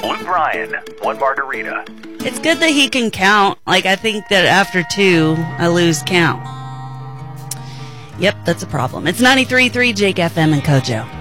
Luke Bryan, one margarita. It's good that he can count. Like, I think that after 2, I lose count. Yep, that's a problem. It's 93.3 Jake FM and Kojo.